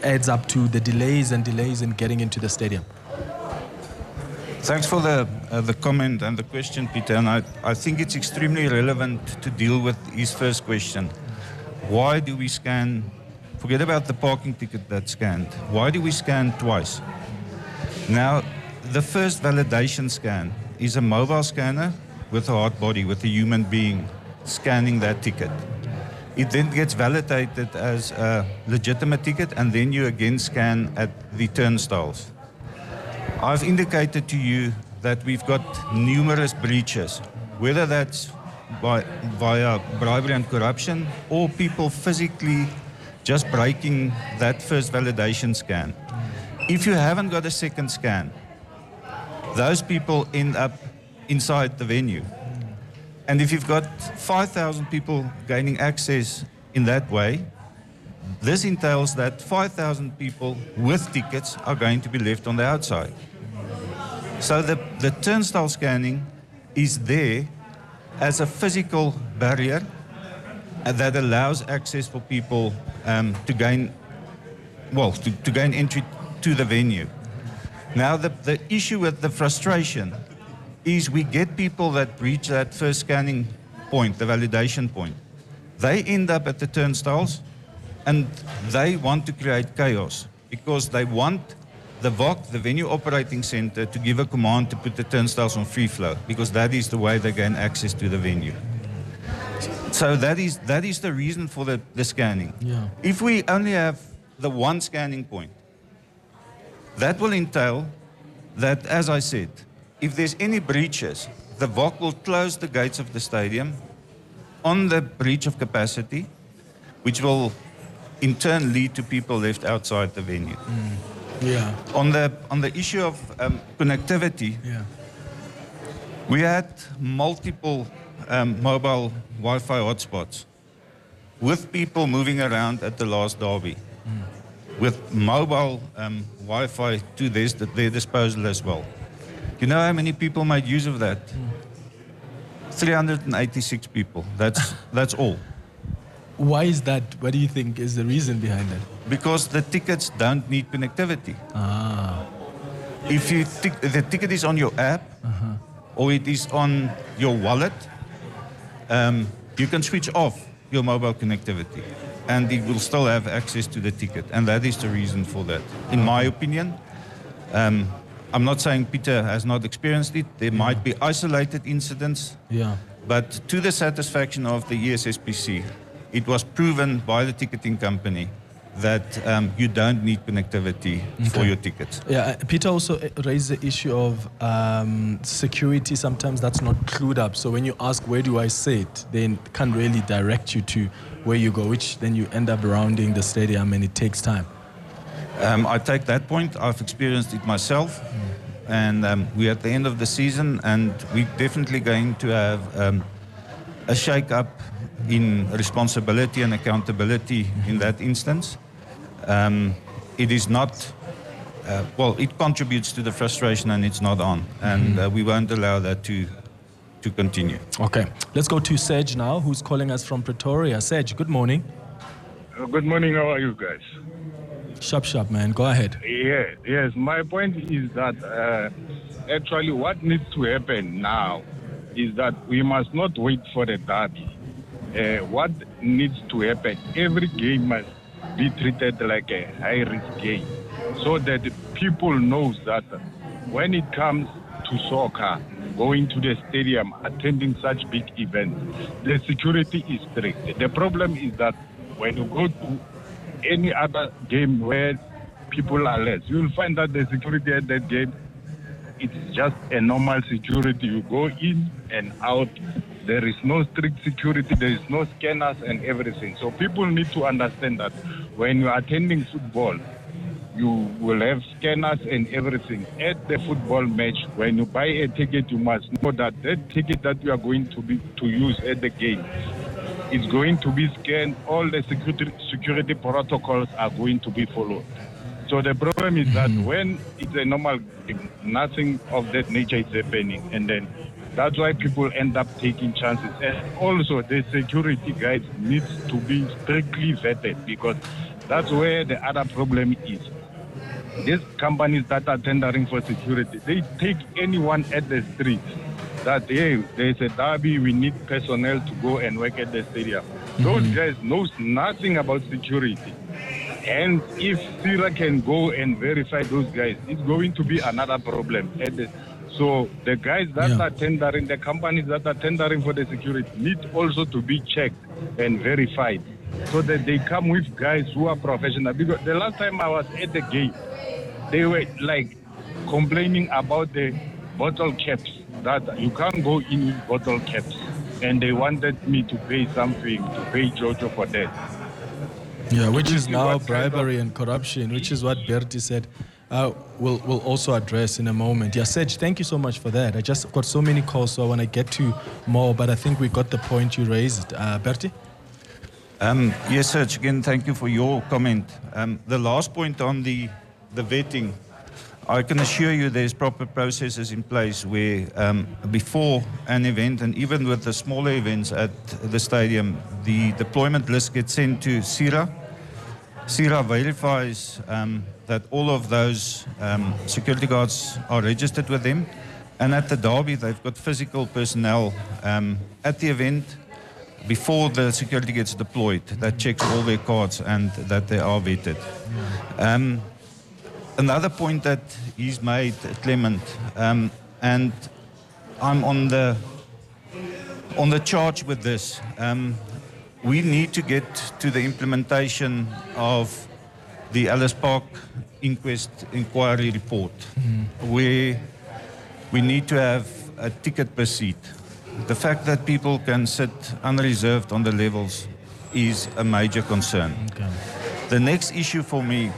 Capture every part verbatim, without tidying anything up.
adds up to the delays and delays in getting into the stadium? Thanks for the uh, the comment and the question, Peter. And I, I think it's extremely relevant to deal with his first question. Why do we scan, forget about the parking ticket that's scanned, why do we scan twice? Now, the first validation scan is a mobile scanner with a hard body, with a human being scanning that ticket. It then gets validated as a legitimate ticket, and then you again scan at the turnstiles. I've indicated to you that we've got numerous breaches, whether that's by, via bribery and corruption or people physically just breaking that first validation scan. If you haven't got a second scan, those people end up inside the venue. And if you've got five thousand people gaining access in that way, this entails that five thousand people with tickets are going to be left on the outside. So the, the turnstile scanning is there as a physical barrier that allows access for people um, to gain, well, to, to gain entry to the venue. Now, the, the issue with the frustration is we get people that reach that first scanning point, the validation point. They end up at the turnstiles and they want to create chaos because they want the V O C, the Venue Operating Center, to give a command to put the turnstiles on free flow because that is the way they gain access to the venue. So that is that is the reason for the, the scanning. Yeah. If we only have the one scanning point, that will entail that, as I said, if there's any breaches, the V O C will close the gates of the stadium on the breach of capacity, which will in turn lead to people left outside the venue. Mm. Yeah. On the on the issue of um, connectivity, yeah. we had multiple um, mobile Wi-Fi hotspots with people moving around at the last derby, mm. with mobile um, Wi-Fi to their, their disposal as well. You know how many people made use of that? Mm. three hundred eighty-six people. That's that's all. Why is that? What do you think is the reason behind that? Because the tickets don't need connectivity. Ah. If you tic- the ticket is on your app uh-huh. or it is on your wallet, um, you can switch off your mobile connectivity and it will still have access to the ticket. And that is the reason for that. In my opinion, um, I'm not saying Peter has not experienced it. There yeah. might be isolated incidents. Yeah. But to the satisfaction of the E S S P C, it was proven by the ticketing company that um, you don't need connectivity okay. for your tickets. Yeah, Peter also raised the issue of um, security. Sometimes that's not clued up. So when you ask, where do I sit, they can't really direct you to where you go, which then you end up rounding the stadium and it takes time. Um, I take that point. I've experienced it myself. Mm. And um, we're at the end of the season and we're definitely going to have um, a shake-up in responsibility and accountability in that instance. Um, it is not, uh, well, it contributes to the frustration and it's not on. And uh, we won't allow that to to continue. Okay, let's go to Serge now, who's calling us from Pretoria. Serge, good morning. Uh, good morning, how are you guys? Sharp, sharp, man, go ahead. Yeah, yes, my point is that uh, actually what needs to happen now is that we must not wait for the derby. Uh, what needs to happen, every game must be treated like a high-risk game so that people know that when it comes to soccer, going to the stadium, attending such big events, the security is strict. The problem is that when you go to any other game where people are less, you'll find that the security at that game, it's just a normal security. You go in and out. There is no strict security. There is no scanners and everything. So people need to understand that when you are attending football, you will have scanners and everything. At the football match, when you buy a ticket, you must know that that ticket that you are going to be to use at the game is going to be scanned. All the security security protocols are going to be followed. So the problem is that when it's a normal game, nothing of that nature is happening, and then that's why people end up taking chances. And also, the security guys needs to be strictly vetted because That's where the other problem is. These companies that are tendering for security, they take anyone at the street that, hey, there's a derby, we need personnel to go and work at the stadium. Mm-hmm. Those guys knows nothing about security. And if SIRA can go and verify those guys, it's going to be another problem. At the, so the guys that yeah. are tendering, the companies that are tendering for the security need also to be checked and verified so that they come with guys who are professional. Because the last time I was at the gate, they were like complaining about the bottle caps, that you can't go in with bottle caps. And they wanted me to pay something, to pay Jojo for that. Yeah, which is now bribery and corruption, which is what Bertie said. Uh, we'll, we'll also address in a moment. Yeah, Serge, thank you so much for that. I just got so many calls, so I want to get to more, but I think we got the point you raised. Uh, Bertie? Um, yes, Serge, again, thank you for your comment. Um, the last point on the, the vetting, I can assure you there's proper processes in place where um, before an event, and even with the smaller events at the stadium, the deployment list gets sent to SIRA. SIRA verifies um, that all of those um, security guards are registered with them. And at the derby, they've got physical personnel um, at the event before the security gets deployed that checks all their cards and that they are vetted. Um, Another point that he's made, Clement, um, and I'm on the on the charge with this. Um, we need to get to the implementation of the Ellis Park inquest inquiry report, mm-hmm. where we need to have a ticket per seat. The fact that people can sit unreserved on the levels is a major concern. Okay. The next issue for me,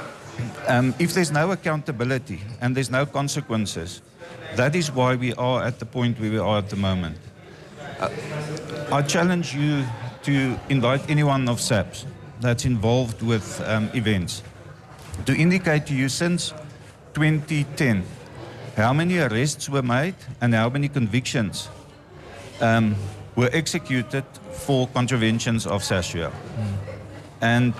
Um, if there's no accountability and there's no consequences, that is why we are at the point where we are at the moment. Uh, I challenge you to invite anyone of SAPS that's involved with um, events to indicate to you since twenty ten how many arrests were made and how many convictions um, were executed for contraventions of SASRIA. Mm. And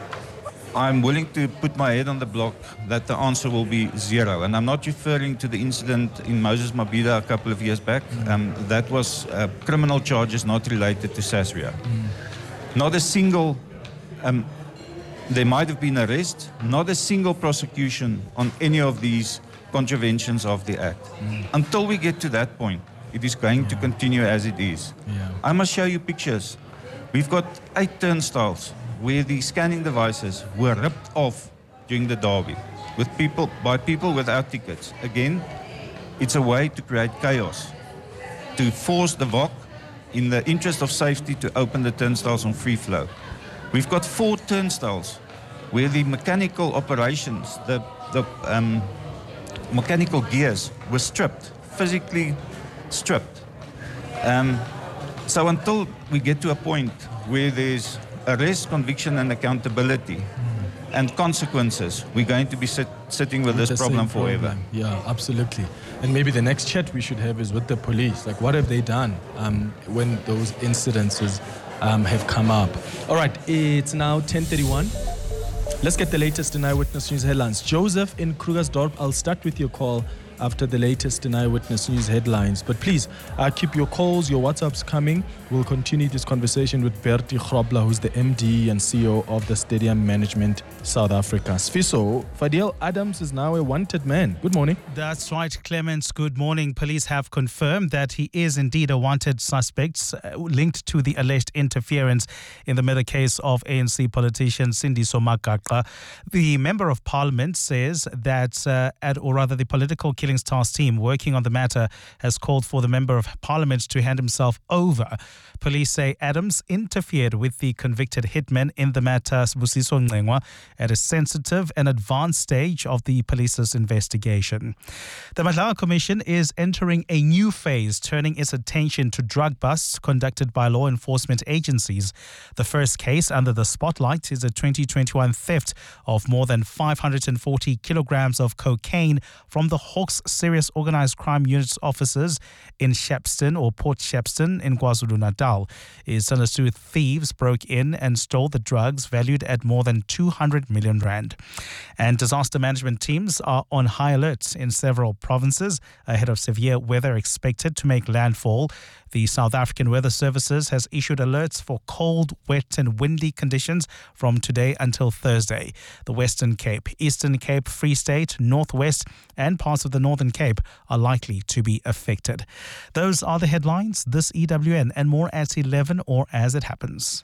I'm willing to put my head on the block that the answer will be zero. And I'm not referring to the incident in Moses Mabhida a couple of years back. Mm. Um, that was uh, criminal charges not related to SASRIA. Mm. Not a single, um, there might have been arrests, not a single prosecution on any of these contraventions of the Act. Mm. Until we get to that point, it is going yeah. to continue as it is. Yeah. I must show you pictures. We've got eight turnstiles where the scanning devices were ripped off during the derby with people, by people without tickets. Again, it's a way to create chaos, to force the V O C in the interest of safety to open the turnstiles on free flow. We've got four turnstiles where the mechanical operations, the, the um, mechanical gears were stripped, physically stripped. Um, so until we get to a point where there's arrest, conviction, and accountability, mm. and consequences, we're going to be sit, sitting with, with this problem forever. Problem. Yeah, absolutely. And maybe the next chat we should have is with the police. Like, what have they done um, when those incidences um, have come up? All right, it's now ten thirty-one. Let's get the latest in Eyewitness News headlines. Joseph in Krugersdorp, I'll start with your call after the latest in Eyewitness News headlines. But please, uh, keep your calls, your WhatsApps coming. We'll continue this conversation with Bertie Grobler, who's the M D and C E O of the Stadium Management South Africa. Sfiso, Fadil Adams is now a wanted man. Good morning. That's right, Clements. Good morning. Police have confirmed that he is indeed a wanted suspect uh, linked to the alleged interference in the murder case of A N C politician Sindiso Magaqa. The Member of Parliament says that, uh, at, or rather the political Killings Task team working on the matter has called for the Member of Parliament to hand himself over. Police say Adams interfered with the convicted hitman in the matter, Sibusiso Ngcengwa, at a sensitive and advanced stage of the police's investigation. The Madlaga Commission is entering a new phase, turning its attention to drug busts conducted by law enforcement agencies. The first case under the spotlight is a twenty twenty-one theft of more than five hundred forty kilograms of cocaine from the Hawks Springbok's Serious Organised Crime Unit's officers in Shepstone or Port Shepstone in KwaZulu-Natal. It's understood thieves broke in and stole the drugs valued at more than two hundred million rand. And disaster management teams are on high alert in several provinces ahead of severe weather expected to make landfall. The South African Weather Services has issued alerts for cold, wet and windy conditions from today until Thursday. The Western Cape, Eastern Cape, Free State, Northwest and parts of the Northern Cape are likely to be affected. Those are the headlines. This E W N and more at eleven or as it happens.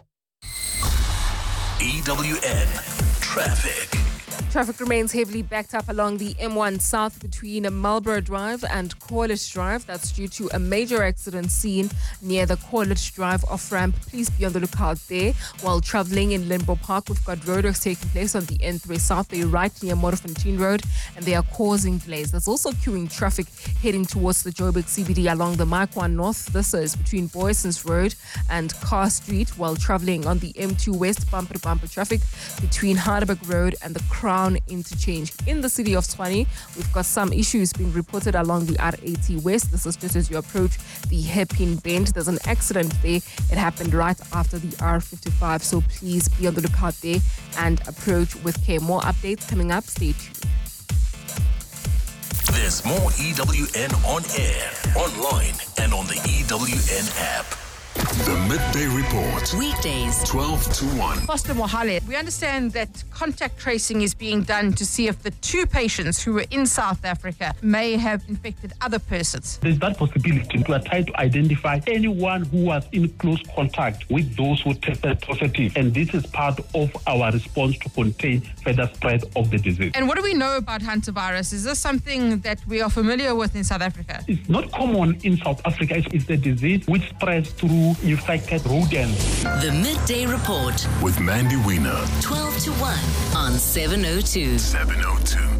E W N Traffic. Traffic remains heavily backed up along the M one South between Marlborough Drive and Corliss Drive. That's due to a major accident seen near the Corliss Drive off-ramp. Please be on the lookout there. While travelling in Limbo Park, we've got roadworks taking place on the N three South. They're right near Modderfontein Road and they are causing delays. There's also queuing traffic heading towards the Joburg C B D along the Mike one North. This is between Boyson's Road and Carr Street. While travelling on the M two West, bumper-to-bumper traffic between Heidelberg Road and the Crown interchange. In the city of Tshwane, we've got some issues being reported along the R eighty West. This is just as you approach the hairpin bend. There's an accident there. It happened right after the R fifty-five, so please be on the lookout there and approach with care. More updates coming up. Stay tuned. There's more E W N on air, online and on the E W N app. The Midday Report. Weekdays, twelve to one. Foster Mohale, we understand that contact tracing is being done to see if the two patients who were in South Africa may have infected other persons. There's that possibility. We are trying to identify anyone who was in close contact with those who tested positive. And this is part of our response to contain further spread of the disease. And what do we know about hantavirus? Is this something that we are familiar with in South Africa? It's not common in South Africa. It's, it's a disease which spreads through infected rodents. The Midday Report with Mandy Wiener. twelve to one on seven oh two. seven oh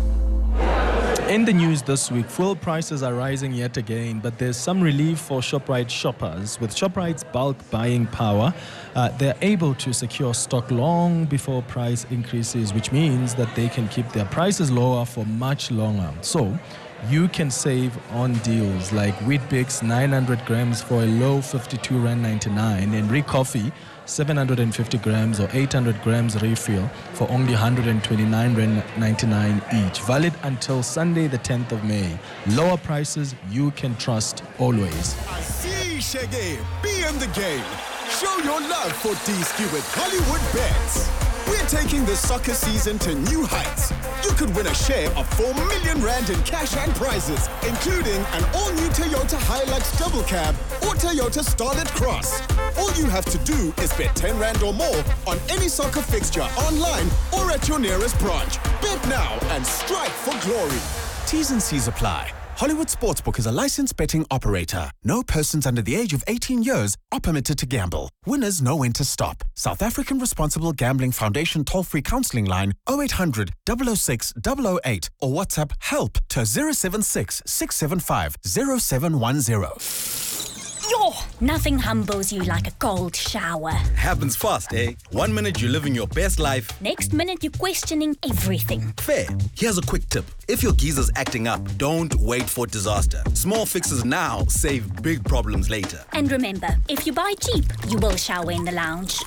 two. In the news this week, fuel prices are rising yet again, but there's some relief for ShopRite shoppers. With ShopRite's bulk buying power, uh, they're able to secure stock long before price increases, which means that they can keep their prices lower for much longer. So, you can save on deals like Weet-Bix nine hundred grams for a low fifty-two rand ninety-nine and Recoffee seven hundred fifty grams or eight hundred grams refill for only one hundred twenty-nine rand ninety-nine each. Valid until Sunday the tenth of May. Lower prices you can trust always. I see, Shege. Be in the game. Show your love for D-Ski with Hollywood Bets. We're taking the soccer season to new heights. You could win a share of four million rand in cash and prizes, including an all-new Toyota Hilux double cab or Toyota Starlet Cross. All you have to do is bet ten rand or more on any soccer fixture online or at your nearest branch. Bet now and strike for glory. T's and C's apply. Hollywood Sportsbook is a licensed betting operator. No persons under the age of eighteen years are permitted to gamble. Winners know when to stop. South African Responsible Gambling Foundation toll-free counseling line oh eight hundred, double oh six, double oh eight or WhatsApp HELP to zero seven six, six seven five, zero seven one zero. Yo, nothing humbles you like a cold shower. Happens fast, eh? One minute you're living your best life. Next minute you're questioning everything. Fair. Here's a quick tip. If your geezer's acting up, don't wait for disaster. Small fixes now save big problems later. And remember, if you buy cheap, you will shower in the lounge.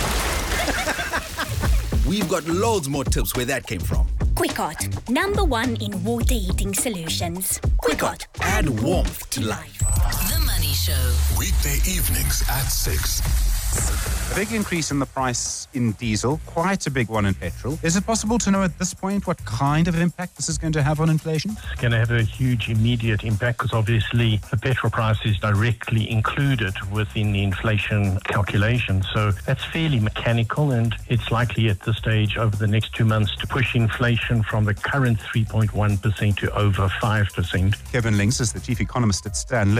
We've got loads more tips where that came from. Quickot, number one in water heating solutions. Quickot, add warmth to life. The Money Show. Weekday evenings at six. A big increase in the price in diesel, quite a big one in petrol. Is it possible to know at this point what kind of impact this is going to have on inflation? It's going to have a huge immediate impact because obviously the petrol price is directly included within the inflation calculation. So that's fairly mechanical, and it's likely at this stage over the next two months to push inflation from the current three point one percent to over five percent. Kevin Links is the chief economist at Stanlib.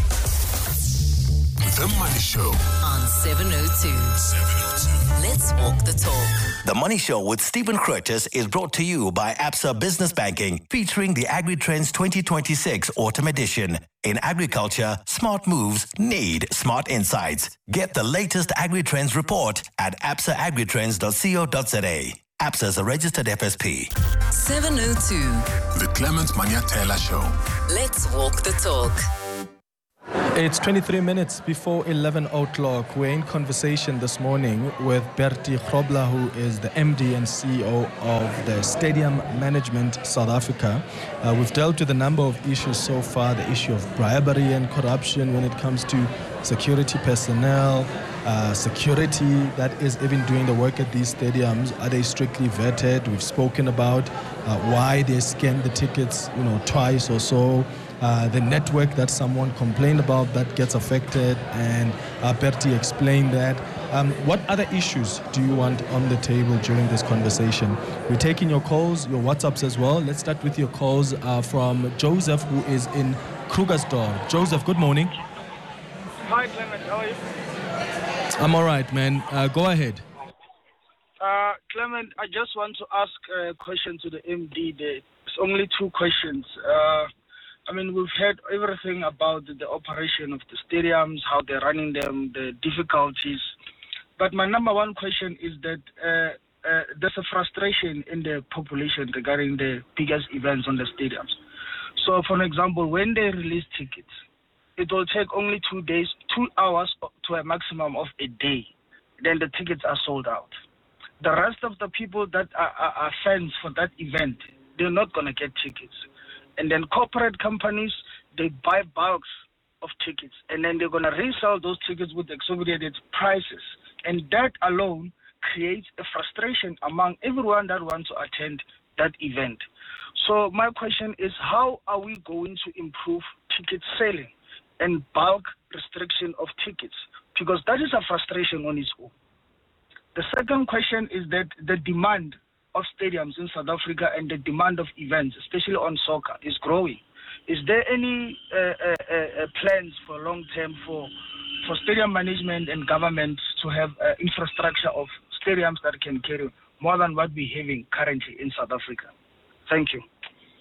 The Money Show on seven oh two. seven oh two. Let's walk the talk. The Money Show with Stephen Curtis is brought to you by Absa Business Banking, featuring the AgriTrends twenty twenty-six Autumn Edition. In agriculture, smart moves need smart insights. Get the latest AgriTrends report at absa agritrends dot co dot za. ABSA is a registered F S P. seven oh two. The Clement Maniatela Show. Let's walk the talk. It's twenty-three minutes before eleven o'clock. We're in conversation this morning with Bertie Grobler, who is the M D and C E O of the Stadium Management South Africa. Uh, we've dealt with a number of issues so far, the issue of bribery and corruption when it comes to security personnel, uh, security that is even doing the work at these stadiums. Are they strictly vetted? We've spoken about uh, why they scan the tickets, you know, twice or so. Uh, the network that someone complained about that gets affected, and uh, Bertie explained that. Um, what other issues do you want on the table during this conversation? We're taking your calls, your WhatsApps as well. Let's start with your calls uh, from Joseph, who is in Krugersdorp. Joseph, good morning. Hi, Clement. How are you? I'm all right, man. Uh, go ahead. Uh, Clement, I just want to ask a question to the M D. There's only two questions. Uh, I mean, we've heard everything about the, the operation of the stadiums, how they're running them, the difficulties. But my number one question is that uh, uh, there's a frustration in the population regarding the biggest events on the stadiums. So, for example, when they release tickets, it will take only two days, two hours to a maximum of a day. Then the tickets are sold out. The rest of the people that are, are, are fans for that event, they're not going to get tickets. And then corporate companies, they buy bulks of tickets, and then they're going to resell those tickets with exorbitant prices. And that alone creates a frustration among everyone that wants to attend that event. So my question is, how are we going to improve ticket selling and bulk restriction of tickets? Because that is a frustration on its own. The second question is that the demand of stadiums in South Africa and the demand of events, especially on soccer, is growing. Is there any uh, uh, uh, plans for long term for for stadium management and government to have uh, infrastructure of stadiums that can carry more than what we're having currently in South Africa? Thank you.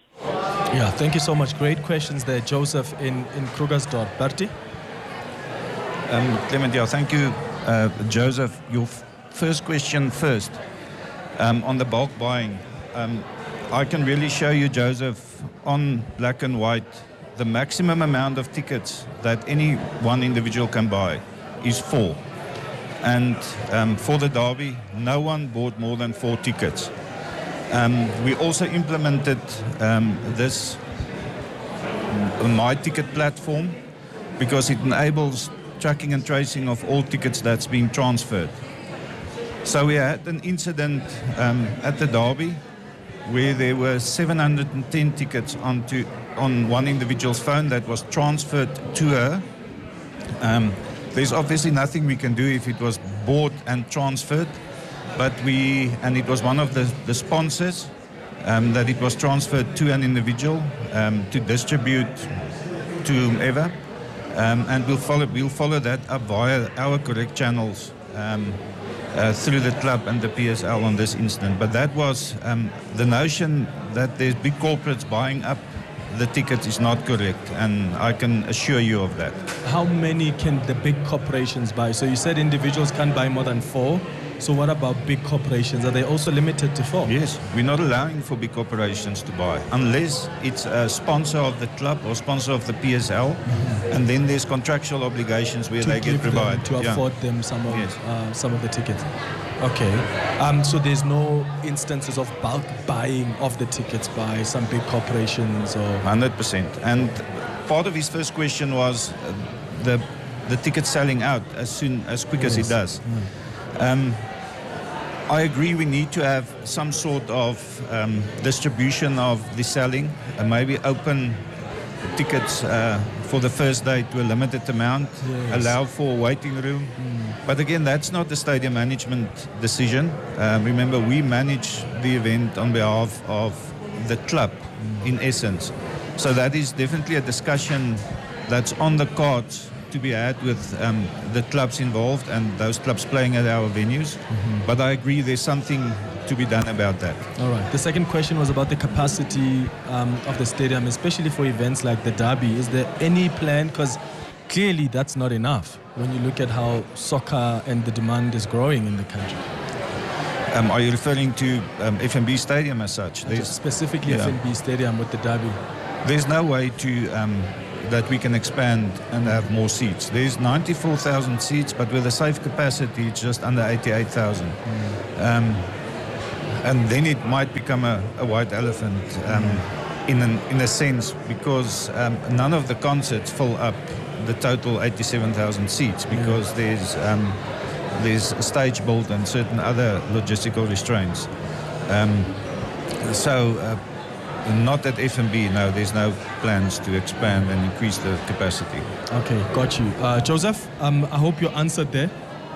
Yeah, thank you so much. Great questions there, Joseph in, in Krugersdorp. Bertie? Um, Clement, yeah, thank you, uh, Joseph. Your f- first question first. Um, on the bulk buying, um, I can really show you, Joseph, on black and white, the maximum amount of tickets that any one individual can buy is four. And um, for the derby, no one bought more than four tickets. Um, we also implemented um, this My Ticket platform because it enables tracking and tracing of all tickets that's being transferred. So we had an incident um, at the derby where there were seven hundred ten tickets onto, on one individual's phone that was transferred to her. Um, there's obviously nothing we can do if it was bought and transferred, but we, and it was one of the, the sponsors, um, that it was transferred to an individual um, to distribute to whomever, um, and we'll follow, we'll follow that up via our correct channels. Um, Uh, through the club and the P S L on this incident. But that was um, the notion that there's big corporates buying up the tickets is not correct, and I can assure you of that. How many can the big corporations buy? So you said individuals can't buy more than four. So what about big corporations? Are they also limited to four? Yes, we're not allowing for big corporations to buy unless it's a sponsor of the club or sponsor of the P S L, mm-hmm. and then there's contractual obligations where to they get provided to yeah. afford them some of yes. uh, some of the tickets. Okay, um, so there's no instances of bulk buying of the tickets by some big corporations or one hundred percent. And part of his first question was uh, the the ticket selling out as soon as quick yes. as it does. Mm. Um, I agree we need to have some sort of um, distribution of the selling, and maybe open tickets uh, for the first day to a limited amount, yes. allow for a waiting room. Mm. But again, that's not the stadium management decision. Uh, remember, we manage the event on behalf of the club, mm. in essence. So that is definitely a discussion that's on the cards to be had with um, the clubs involved and those clubs playing at our venues. Mm-hmm. But I agree there's something to be done about that. All right. The second question was about the capacity um, of the stadium, especially for events like the derby. Is there any plan? Because clearly that's not enough when you look at how soccer and the demand is growing in the country. Um, are you referring to um, F N B Stadium as such? There's specifically yeah. F N B Stadium with the derby. There's no way to um, that we can expand and have more seats. There's ninety-four thousand seats, but with a safe capacity, it's just under eighty-eight thousand. Mm. Um, and then it might become a, a white elephant um, mm. in, an, in a sense, because um, none of the concerts fill up the total eighty-seven thousand seats, because mm. there's um, there's a stage built and certain other logistical restraints. Um, so. Uh, Not at F N B, no, there's no plans to expand and increase the capacity. Okay, got you. Uh, Joseph, um, I hope you answered there.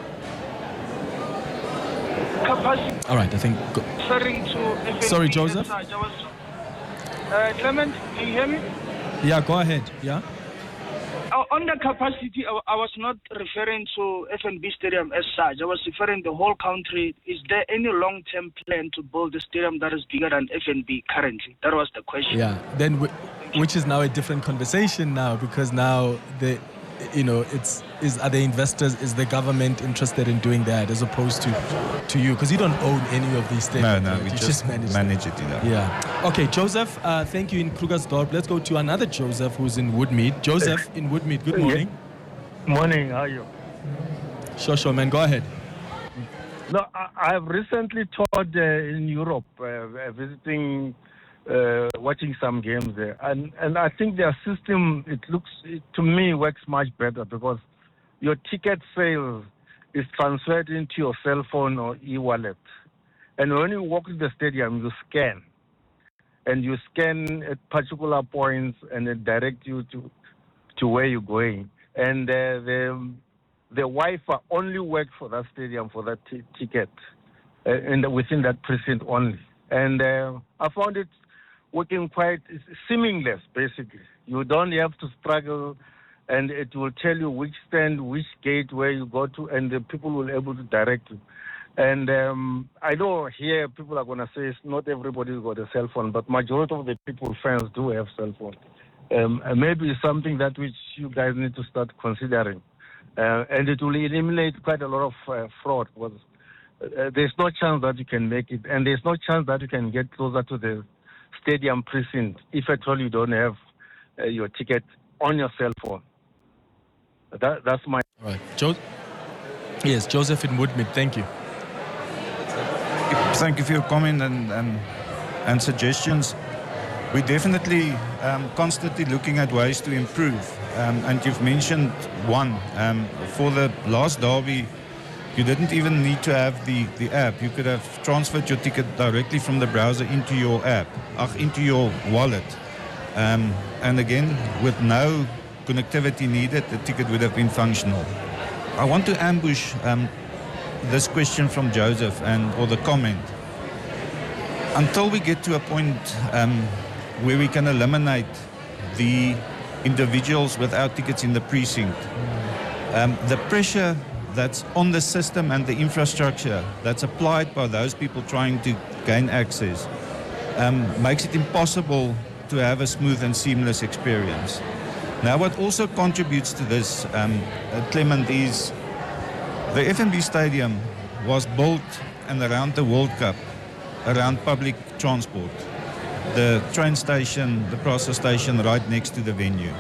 Capacity. All right, I think... Go- Referring to F N B. Sorry, Joseph? I was, uh, Clement, can you hear me? Yeah, go ahead, yeah? Uh, on the capacity, I, I was not referring to F N B Stadium as such. I was referring the whole country. Is there any long-term plan to build a stadium that is bigger than F N B currently? That was the question. Yeah, then w- which is now a different conversation now, because now the, you know, it's is are the investors, is the government interested in doing that as opposed to to you, because you don't own any of these stadiums. No, no, right? we you just, just manage, manage it. You know. Yeah. Okay, Joseph, uh, thank you in Krugersdorp. Let's go to another Joseph who's in Woodmead. Joseph in Woodmead, good morning. Morning, how are you? Sure, sure, man, go ahead. No, I, I've recently toured uh, in Europe, uh, visiting, uh, watching some games there, and and I think their system, it looks it, to me works much better, because your ticket sales is transferred into your cell phone or e-wallet, and when you walk to the stadium, you scan, and you scan at particular points, and it directs you to to where you're going, and uh, the the Wi-Fi only works for that stadium, for that t- ticket, uh, in the, within that precinct only. And uh, I found it working quite seamless, basically. You don't have to struggle, and it will tell you which stand, which gate, where you go to, and the people will be able to direct you. And um, I know here people are going to say not everybody's got a cell phone, but majority of the people, fans, do have cell phones. Um, and maybe it's something that which you guys need to start considering. Uh, and it will eliminate quite a lot of uh, fraud. Because, uh, there's no chance that you can make it, and there's no chance that you can get closer to the stadium precinct if at all you don't have uh, your ticket on your cell phone. That, that's my... All right. Jo- yes, Joseph in Woodmead, thank you. Thank you for your comment and, and, and suggestions. We're definitely um, constantly looking at ways to improve. Um, and you've mentioned one. Um, for the last derby, you didn't even need to have the, the app. You could have transferred your ticket directly from the browser into your app, ach, into your wallet. Um, and again, with no connectivity needed, the ticket would have been functional. I want to ambush um, this question from Joseph and or the comment. Until we get to a point um, where we can eliminate the individuals without tickets in the precinct, um, the pressure that's on the system and the infrastructure that's applied by those people trying to gain access um, makes it impossible to have a smooth and seamless experience. Now, what also contributes to this, um, uh, Clement, is the F N B Stadium was built and around the World Cup, around public transport. The train station, the process station right next to the venue.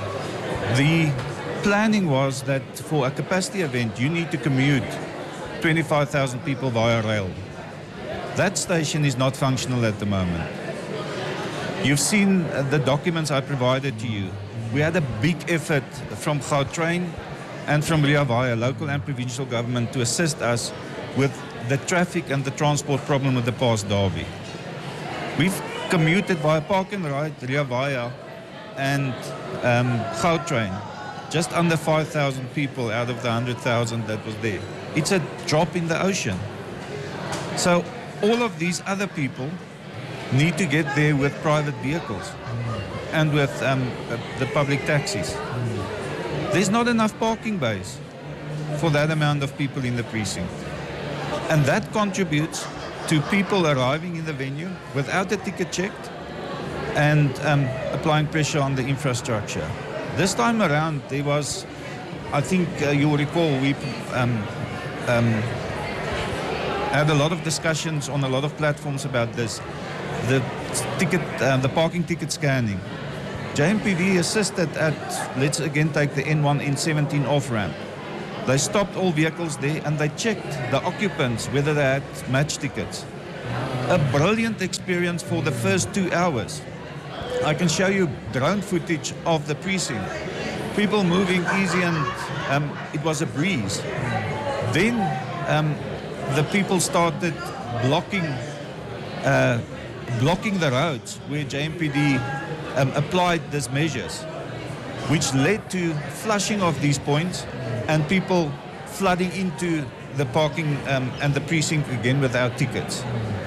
The planning was that for a capacity event, you need to commute twenty-five thousand people via rail. That station is not functional at the moment. You've seen the documents I provided to you. We had a big effort from Gautrain and from Rea Vaya, local and provincial government, to assist us with the traffic and the transport problem of the past derby. We've commuted via Park and Ride, Rea Vaya and um, Gautrain, just under five thousand people out of the one hundred thousand that was there. It's a drop in the ocean. So all of these other people need to get there with private vehicles and with um, the public taxis. There's not enough parking bays for that amount of people in the precinct. And that contributes to people arriving in the venue without a ticket checked and um, applying pressure on the infrastructure. This time around, there was, I think uh, you'll recall, we um, um, had a lot of discussions on a lot of platforms about this. The ticket, uh, the parking ticket scanning. J M P D assisted at, let's again take the N one N seventeen off-ramp. They stopped all vehicles there and they checked the occupants whether they had match tickets. A brilliant experience for the first two hours. I can show you drone footage of the precinct. People moving easy and um, it was a breeze. Then um, the people started blocking uh, blocking the roads where J M P D um, applied these measures, which led to flushing of these points and people flooding into the parking um, and the precinct again without tickets.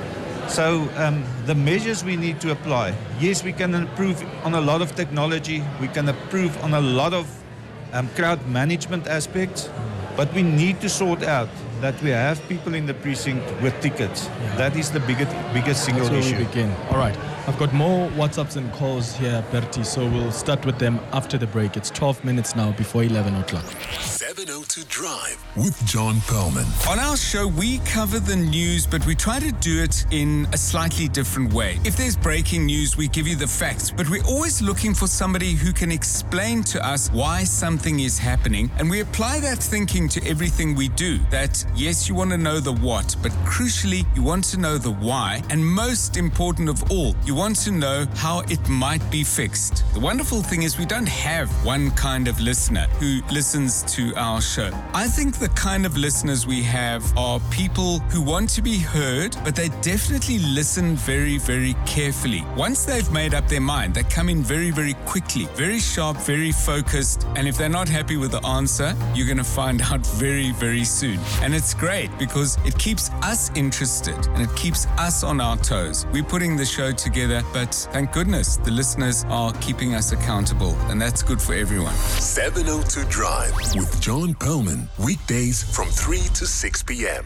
So um, the measures we need to apply, yes, we can improve on a lot of technology, we can improve on a lot of um, crowd management aspects, but we need to sort out that we have people in the precinct with tickets. Yeah. That is the biggest, biggest single That's where issue. we begin. All right. I've got more WhatsApps and calls here, Bertie, so we'll start with them after the break. It's twelve minutes now before eleven o'clock. seven oh two Drive with John Perlman. On our show, we cover the news, but we try to do it in a slightly different way. If there's breaking news, we give you the facts, but we're always looking for somebody who can explain to us why something is happening, and we apply that thinking to everything we do. That, yes, you want to know the what, but crucially, you want to know the why, and most important of all, you want to know how it might be fixed. The wonderful thing is we don't have one kind of listener who listens to our show. I think the kind of listeners we have are people who want to be heard, but they definitely listen very, very carefully. Once they've made up their mind, they come in very, very quickly, very sharp, very focused, and if they're not happy with the answer, you're going to find out very, very soon. And it's great because it keeps us interested and it keeps us on our toes. We're putting the show together, but thank goodness the listeners are keeping us accountable, and that's good for everyone. seven oh two Drive with John Perlman, weekdays from three to six p.m.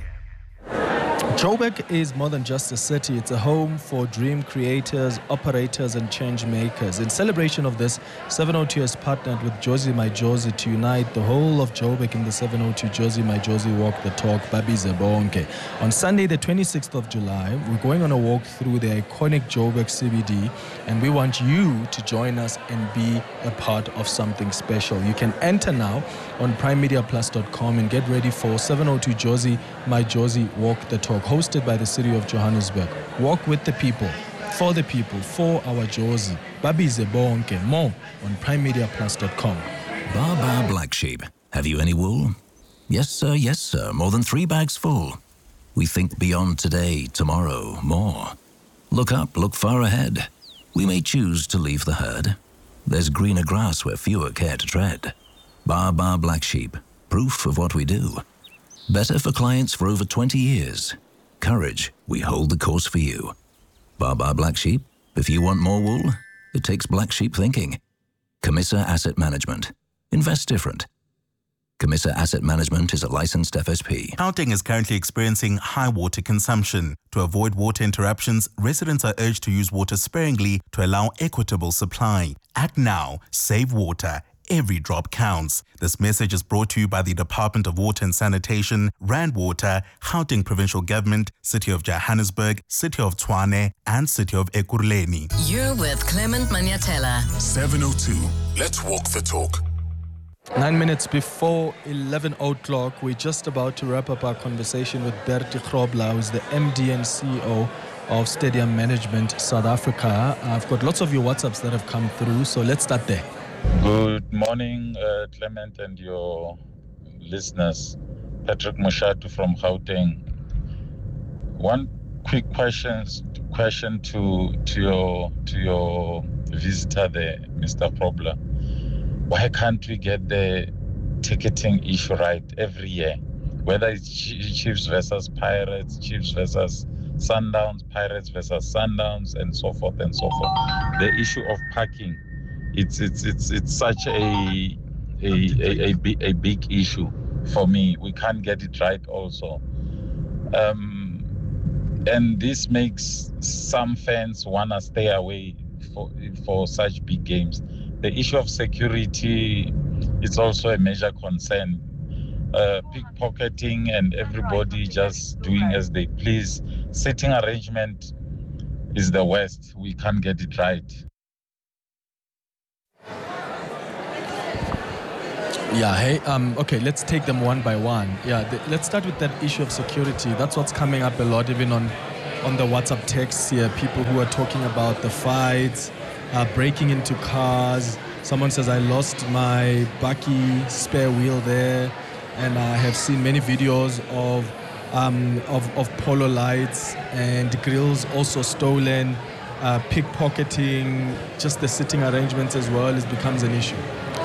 Joburg is more than just a city. It's a home for dream creators, operators, and change makers. In celebration of this, seven oh two has partnered with Jozi My Jozi to unite the whole of Joburg in the seven oh two Jozi My Jozi Walk the Talk, Babize Bonke. On Sunday, the twenty-sixth of July, we're going on a walk through the iconic Joburg C B D, and we want you to join us and be a part of something special. You can enter now on prime media plus dot com and get ready for seven oh two Jozi My Jozi Walk the Talk, hosted by the city of Johannesburg. Walk with the people, for the people, for our Jozi. Babize Bonke. More on prime media plus dot com. Bar Bar Black Sheep. Have you any wool? Yes, sir, yes, sir. More than three bags full. We think beyond today, tomorrow, more. Look up, look far ahead. We may choose to leave the herd. There's greener grass where fewer care to tread. Bar Bar Black Sheep. Proof of what we do. Better for clients for over twenty years. Courage, we hold the course for you. Bar Bar Black Sheep. If you want more wool, it takes black sheep thinking. Camissa Asset Management. Invest different. Camissa Asset Management is a licensed F S P. Gauteng is currently experiencing high water consumption. To avoid water interruptions, residents are urged to use water sparingly to allow equitable supply. Act now, save water. Every drop counts. This message is brought to you by the Department of Water and Sanitation, Rand Water, Gauteng Provincial Government, City of Johannesburg, City of Tshwane, and City of Ekurhuleni. You're with Clement Maniatela. seven oh two. Let's walk the talk. Nine minutes before eleven o'clock, we're just about to wrap up our conversation with Bertie Grobler, who's the M D and C E O of Stadium Management South Africa. I've got lots of your WhatsApps that have come through, so let's start there. Good morning, uh, Clement and your listeners. Patrick Mushatu from Gauteng. One quick question, question to to your to your visitor there, Mister Grobler. Why can't we get the ticketing issue right every year? Whether it's Chiefs versus Pirates, Chiefs versus Sundowns, Pirates versus Sundowns, and so forth and so forth. The issue of parking. It's it's it's it's such a a, a, a, a big issue for me. We can't get it right also. Um, and this makes some fans want to stay away for, for such big games. The issue of security is also a major concern. uh, pickpocketing and everybody just doing as they please. Sitting arrangement is the worst. We can't get it right. Yeah, hey, um, okay, let's take them one by one. Yeah, the, let's start with that issue of security. That's what's coming up a lot, even on, on the WhatsApp texts here. People who are talking about the fights, uh, breaking into cars. Someone says, I lost my Bakkie spare wheel there. And I have seen many videos of, um, of, of polo lights and grills also stolen, uh, pickpocketing, just the sitting arrangements as well, it becomes an issue.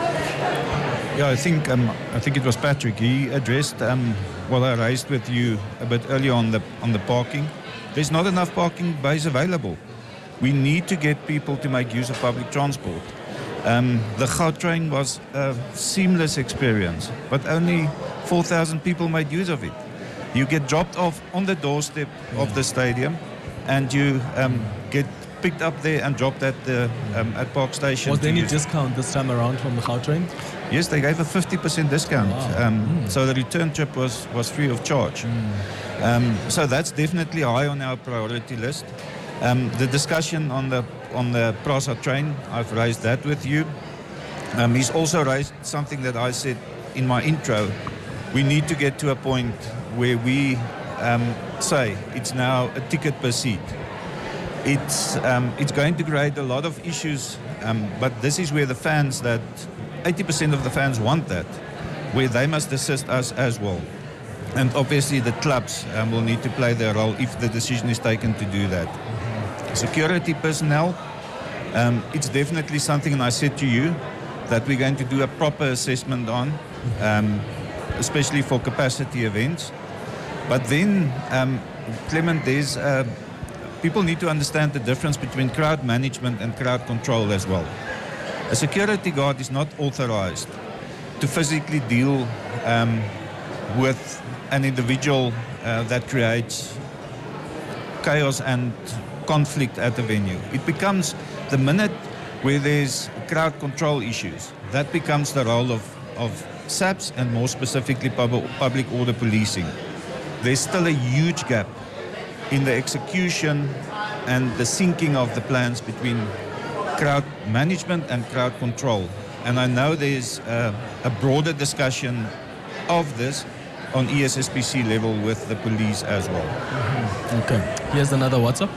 Yeah, I think um, I think it was Patrick. He addressed um, what I raised with you a bit earlier on the on the parking. There's not enough parking bays available. We need to get people to make use of public transport. Um, the Gautrain was a seamless experience, but only four thousand people made use of it. You get dropped off on the doorstep yeah. of the stadium, and you um, get picked up there and dropped at the um, at Park Station. Was there any discount this time around from the Gautrain? Yes, they gave a fifty percent discount. Wow. Um, mm. So the return trip was, was free of charge. Mm. Um, so that's definitely high on our priority list. Um, the discussion on the on the Prasa train, I've raised that with you. Um, he's also raised something that I said in my intro. We need to get to a point where we um, say it's now a ticket per seat. It's um, it's going to create a lot of issues, um, but this is where the fans that eighty percent of the fans want that, where they must assist us as well. And obviously the clubs um, will need to play their role if the decision is taken to do that. Mm-hmm. Security personnel, um, it's definitely something, and I said to you, that we're going to do a proper assessment on, um, especially for capacity events. But then, um, Clement, there's, uh, people need to understand the difference between crowd management and crowd control as well. A security guard is not authorized to physically deal um, with an individual uh, that creates chaos and conflict at the venue. It becomes, the minute where there's crowd control issues, that becomes the role of, of S A P S and more specifically pub- public order policing. There's still a huge gap in the execution and the syncing of the plans between crowd management and crowd control. And I know there's uh, a broader discussion of this on E S S P C level with the police as well. Mm-hmm. Okay, here's another WhatsApp.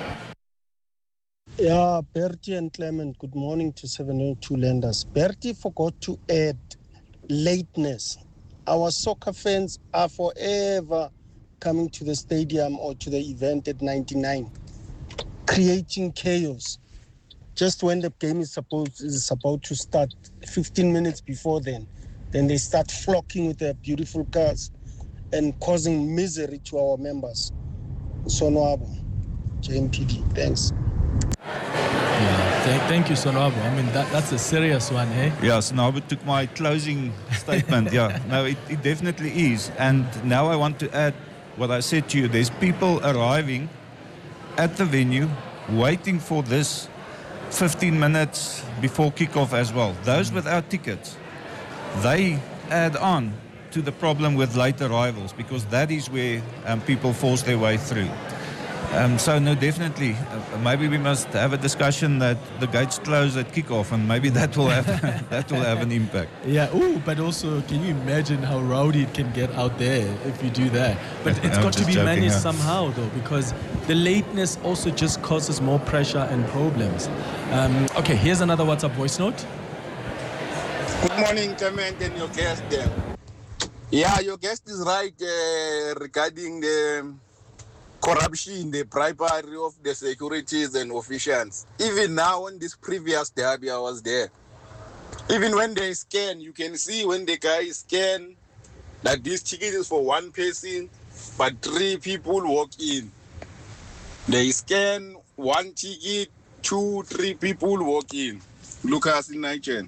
Yeah, Bertie and Clement, good morning to seven oh two lenders. Bertie forgot to add lateness. Our soccer fans are forever coming to the stadium or to the event at ninety-nine, creating chaos. Just when the game is supposed is about to start, fifteen minutes before then, then they start flocking with their beautiful cars and causing misery to our members. Sonwabo, J M P D, thanks. Yeah, th- thank you, Sonwabo. I mean, that, that's a serious one, eh? Yeah, Sonwabo took my closing statement. Yeah, no, it, it definitely is. And now I want to add what I said to you. There's people arriving at the venue waiting for this fifteen minutes before kickoff as well. Those without tickets, they add on to the problem with late arrivals because that is where um, people force their way through. Um, so no, definitely, uh, maybe we must have a discussion that the gates close at kickoff, and maybe that will have that will have an impact. Yeah. Ooh, but also, can you imagine how rowdy it can get out there if you do that? But it's I'm got to be joking, managed yeah. somehow, though, because the lateness also just causes more pressure and problems. Um, okay, here's another WhatsApp voice note. Good morning, Clement, and your guest there. Yeah, your guest is right uh, regarding the corruption, the bribery of the securities and officials. Even now on this previous derby, I was there. Even when they scan, you can see when the guy scan that this ticket is for one person, but three people walk in. They scan one ticket, two, three people walk in. Lucas in Niger.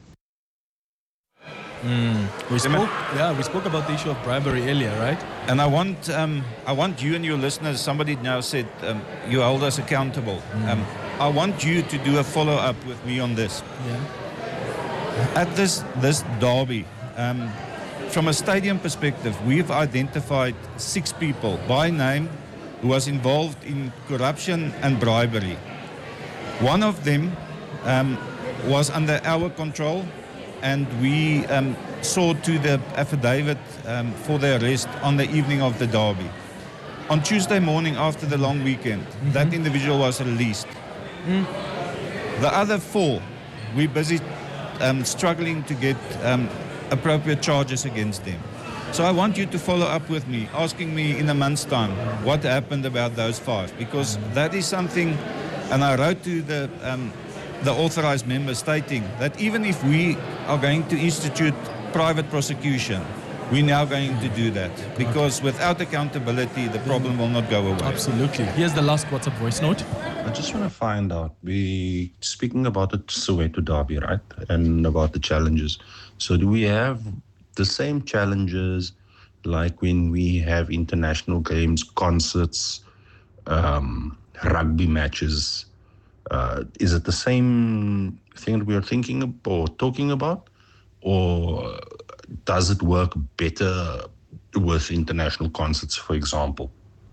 Mm. We spoke, yeah, we spoke about the issue of bribery earlier, right? And I want, um, I want you and your listeners. Somebody now said um, you hold us accountable. Mm. Um, I want you to do a follow up with me on this. Yeah. At this this derby, um, from a stadium perspective, we've identified six people by name who was involved in corruption and bribery. One of them um, was under our control, and we um, saw to the affidavit um, for the arrest on the evening of the derby. On Tuesday morning after the long weekend, mm-hmm. that individual was released. Mm. The other four, we're busy um, struggling to get um, appropriate charges against them. So I want you to follow up with me, asking me in a month's time what happened about those five, because that is something, and I wrote to the um, the authorized member stating that even if we are going to institute private prosecution, we're now going to do that, because without accountability, the problem will not go away. Absolutely. Here's the last WhatsApp voice note. I just want to find out, we speaking about the Soweto derby, right? And about the challenges. So do we have the same challenges like when we have international games, concerts, um, rugby matches? Uh, is it the same thing that we are thinking or talking about? Or does it work better with international concerts, for example?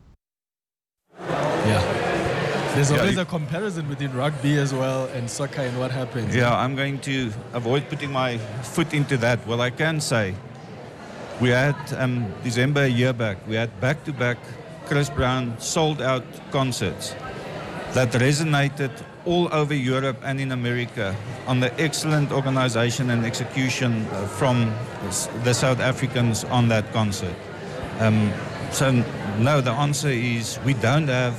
Yeah. There's Yeah, always you- a comparison between rugby as well and soccer and what happens. Yeah, I'm going to avoid putting my foot into that. What I can say, we had um, December a year back, we had back-to-back Chris Brown sold-out concerts that resonated all over Europe and in America on the excellent organization and execution uh, from s- the South Africans on that concert. Um, so, no, the answer is we don't have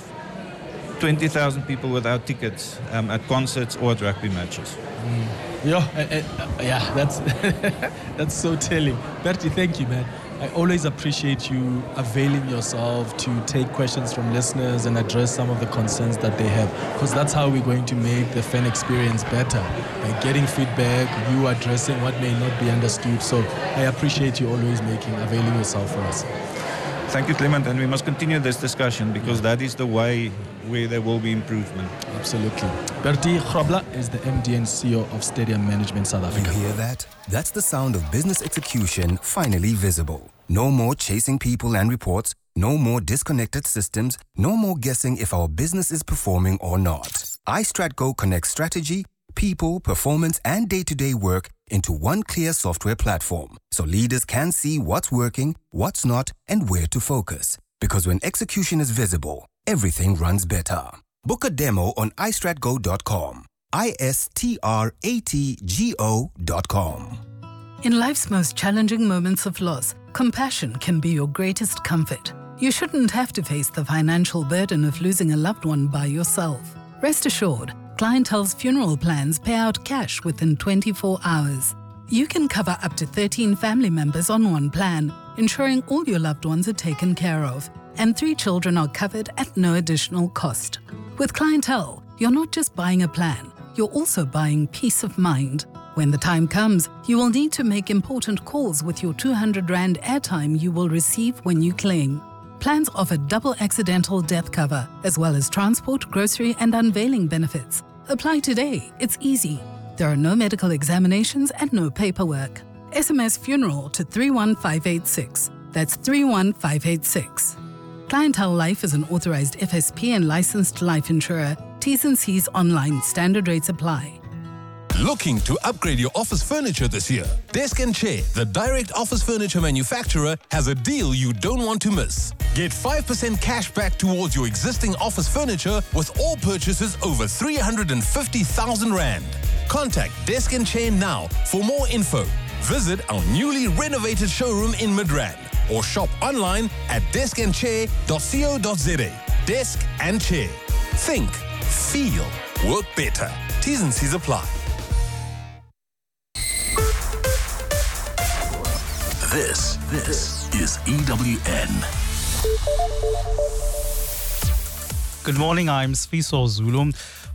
twenty thousand people without tickets um, at concerts or at rugby matches. Yeah, uh, uh, yeah, that's that's so telling. Bertie, thank you, man. I always appreciate you availing yourself to take questions from listeners and address some of the concerns that they have, because that's how we're going to make the fan experience better, by getting feedback, you addressing what may not be understood. So I appreciate you always making, availing yourself for us. Thank you, Clement, and we must continue this discussion because that is the way where there will be improvement. Absolutely. Bertie Grobler is the M D and C E O of Stadium Management South Africa. You hear that? That's the sound of business execution finally visible. No more chasing people and reports, no more disconnected systems, no more guessing if our business is performing or not. iStratGo connects strategy, people, performance, and day-to-day work into one clear software platform, so leaders can see what's working, what's not, and where to focus. Because when execution is visible, everything runs better. Book a demo on i strat go dot com. I S T R A T G O dot com. In life's most challenging moments of loss, compassion can be your greatest comfort. You shouldn't have to face the financial burden of losing a loved one by yourself. Rest assured, Clientele's funeral plans pay out cash within twenty-four hours. You can cover up to thirteen family members on one plan, ensuring all your loved ones are taken care of, and three children are covered at no additional cost. With Clientele, you're not just buying a plan, you're also buying peace of mind. When the time comes, you will need to make important calls with your two hundred rand airtime you will receive when you claim. Plans offer double accidental death cover, as well as transport, grocery, and unveiling benefits. Apply today. It's easy. There are no medical examinations and no paperwork. S M S funeral to three one five eight six. That's three one five eight six. Clientele Life is an authorized F S P and licensed life insurer. T's and C's online. Standard rates apply. Looking to upgrade your office furniture this year? Desk and Chair, the direct office furniture manufacturer, has a deal you don't want to miss. Get five percent cash back towards your existing office furniture with all purchases over three hundred fifty thousand rand. Contact Desk and Chair now for more info. Visit our newly renovated showroom in Midrand or shop online at desk and chair dot co dot za. Desk and Chair. Think, feel, work better. T's and C's apply. This, this is E W N. Good morning, I'm Sfiso Zulu.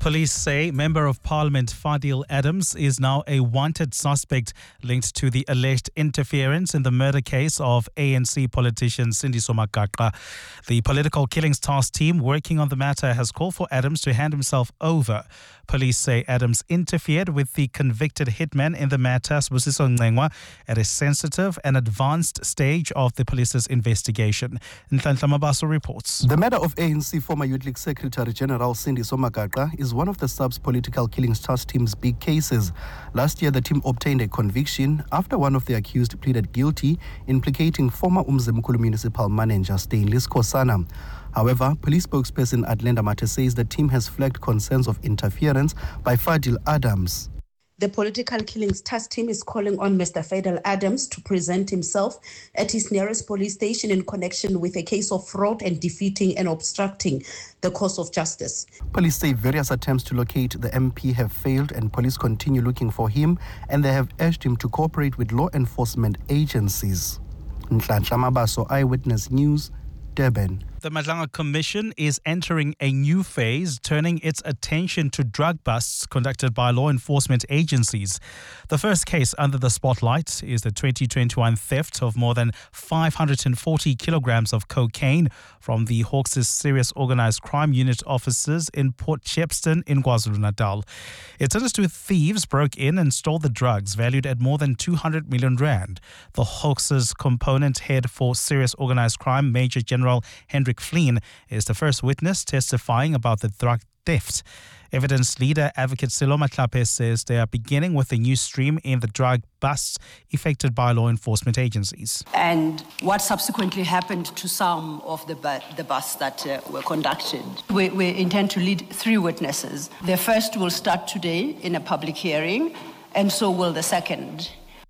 Police say Member of Parliament Fadil Adams is now a wanted suspect linked to the alleged interference in the murder case of A N C politician Sindiso Magaqa. The Political Killings Task Team working on the matter has called for Adams to hand himself over. Police say Adams interfered with the convicted hitman in the matter, Sibusiso Ngengwa, at a sensitive and advanced stage of the police's investigation. Nhlanhla Mabaso reports. The matter of A N C former Youth League Secretary General Sindiso Magaqa is one of the sub's Political Killings Task Team's big cases. Last year, the team obtained a conviction after one of the accused pleaded guilty, implicating former Umzimkhulu municipal manager Stanley Skosana. However, police spokesperson Adlenda Mate says the team has flagged concerns of interference by Fadil Adams. The Political Killings Task Team is calling on Mister Fadil Adams to present himself at his nearest police station in connection with a case of fraud and defeating and obstructing the course of justice. Police say various attempts to locate the M P have failed and police continue looking for him, and they have urged him to cooperate with law enforcement agencies. Nhlanhla Mabaso, Eyewitness News, Durban. The Madlanga Commission is entering a new phase, turning its attention to drug busts conducted by law enforcement agencies. The first case under the spotlight is the twenty twenty-one theft of more than five hundred forty kilograms of cocaine from the Hawks' Serious Organised Crime Unit officers in Port Shepstone in KwaZulu-Natal. It's understood thieves broke in and stole the drugs valued at more than two hundred million rand. The Hawks' component head for Serious Organised Crime, Major General Hendrik Fleen, is the first witness testifying about the drug theft. Evidence leader Advocate Seloma Klape says they are beginning with a new stream in the drug busts effected by law enforcement agencies. And what subsequently happened to some of the, bu- the busts that uh, were conducted. We, we intend to lead three witnesses. The first will start today in a public hearing, and so will the second.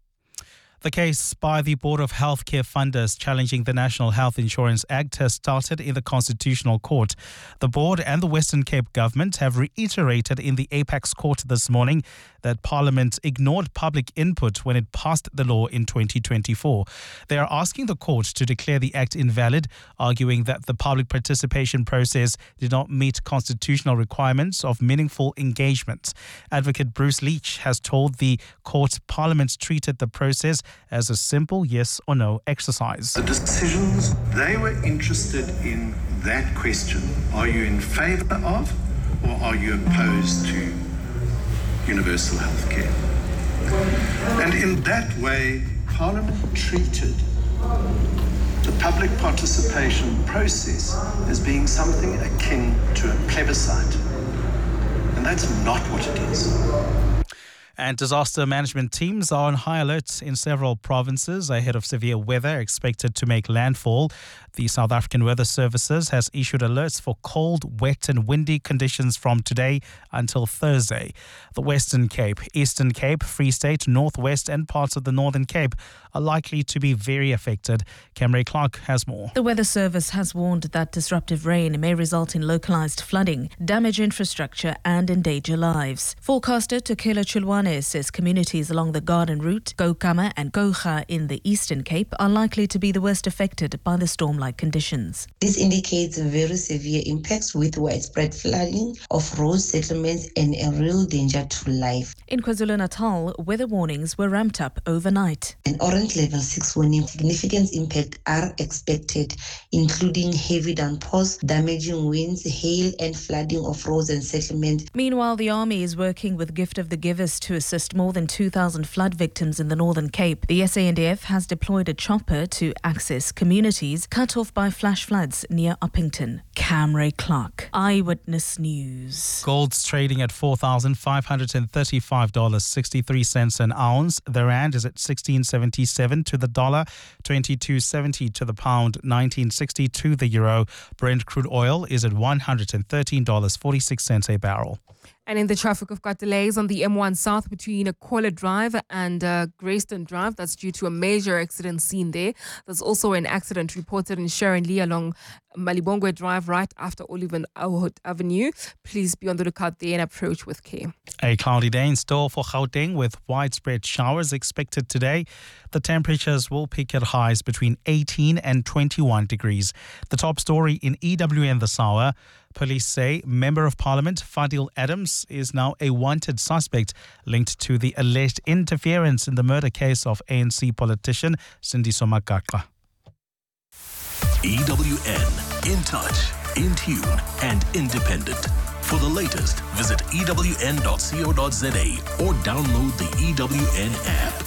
The case by the Board of Healthcare Funders challenging the National Health Insurance Act has started in the Constitutional Court. The board and the Western Cape government have reiterated in the Apex Court this morning that Parliament ignored public input when it passed the law in twenty twenty-four. They are asking the court to declare the act invalid, arguing that the public participation process did not meet constitutional requirements of meaningful engagement. Advocate Bruce Leach has told the court Parliament treated the process as a simple yes or no exercise. The decisions, they were interested in that question. Are you in favour of or are you opposed to universal health care? And in that way, Parliament treated the public participation process as being something akin to a plebiscite. And that's not what it is. And disaster management teams are on high alert in several provinces ahead of severe weather expected to make landfall. The South African Weather Services has issued alerts for cold, wet and windy conditions from today until Thursday. The Western Cape, Eastern Cape, Free State, Northwest and parts of the Northern Cape are likely to be very affected. Camry Clark has more. The Weather Service has warned that disruptive rain may result in localised flooding, damage infrastructure and endanger lives. Forecaster Tekela Chilwane says communities along the Garden Route, Gokama and Gocha in the Eastern Cape are likely to be the worst affected by the storm-like conditions. This indicates very severe impacts with widespread flooding of road settlements and a real danger to life. In KwaZulu-Natal, weather warnings were ramped up overnight. An orange level six warning, significant impact are expected, including heavy downpours, damaging winds, hail and flooding of roads and settlements. Meanwhile, the Army is working with Gift of the Givers to assist more than two thousand flood victims in the Northern Cape. The S A N D F has deployed a chopper to access communities cut off by flash floods near Uppington. Camray Clark, Eyewitness News. Gold's trading at four thousand five hundred thirty-five dollars and sixty-three cents an ounce. The rand is at sixteen seventy-seven to the dollar, twenty-two seventy to the pound, nineteen sixty to the euro. Brent crude oil is at one hundred thirteen dollars and forty-six cents a barrel. And in the traffic, we've got delays on the M one South between Akola Drive and uh, Greyston Drive. That's due to a major accident seen there. There's also an accident reported in Sharon Lee along Malibongwe Drive right after Oliver Avenue. Please be on the lookout there and approach with care. A cloudy day in store for Gauteng with widespread showers expected today. The temperatures will peak at highs between eighteen and twenty-one degrees. The top story in E W N this hour. Police say Member of Parliament Fadil Adams is now a wanted suspect linked to the alleged interference in the murder case of A N C politician Sindiso Magagqa. E W N, in touch, in tune and independent. For the latest, visit E W N dot co dot za or download the E W N app.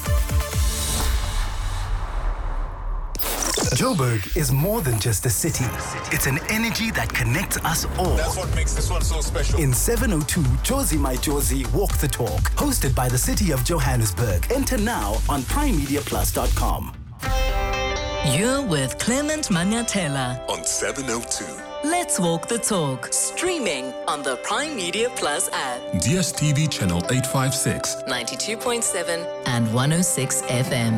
Joburg is more than just a city. It's an energy that connects us all. That's what makes this one so special. In seven oh two, Josie My Josie Walk the Talk, hosted by the City of Johannesburg. Enter now on prime media plus dot com. You're with Clement Manyatela On seven oh two. Let's Walk the Talk, streaming on the Prime Media Plus app. D S T V channel eight five six. ninety-two point seven and one oh six F M.